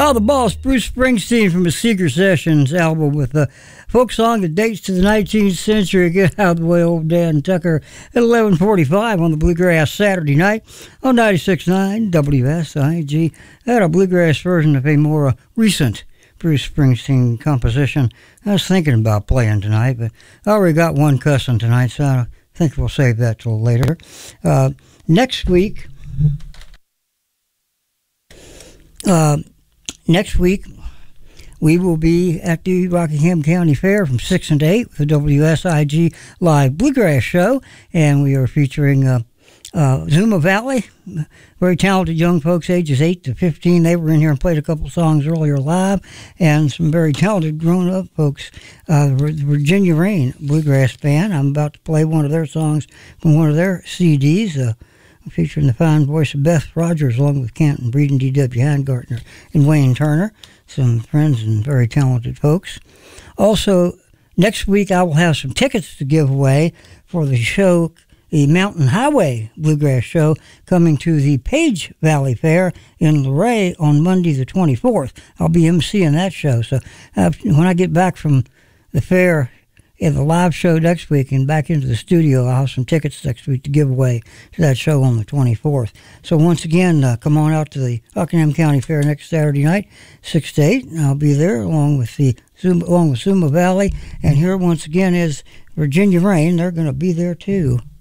Oh, the boss, Bruce Springsteen from his Seeker Sessions album with a folk song that dates to the 19th century. Get out of the way, old Dan Tucker, at 11:45 on the Bluegrass Saturday night on 96.9 WSIG. I had a bluegrass version of a more recent Bruce Springsteen composition I was thinking about playing tonight, but I already got one cussing tonight, so I think we'll save that till later. Next week, we will be at the Rockingham County Fair from 6 and 8 with the WSIG Live Bluegrass Show, and we are featuring Zuma Valley, very talented young folks, ages 8 to 15. They were in here and played a couple songs earlier live, and some very talented grown-up folks. Virginia Rain Bluegrass Band. I'm about to play one of their songs from one of their CDs, featuring the fine voice of Beth Rogers, along with Canton Breeden, D.W. Handgartner, and Wayne Turner. Some friends and very talented folks. Also, next week I will have some tickets to give away for the show, the Mountain Highway Bluegrass Show, coming to the Page Valley Fair in Luray on Monday the 24th. I'll be emceeing that show. So when I get back from the fair and the live show next week and back into the studio, I'll have some tickets next week to give away to that show on the 24th. So once again, come on out to the Rockingham County Fair next Saturday night, 6 to 8. And I'll be there along with Zuma Valley. And here once again is Virginia Rain. They're going to be there too.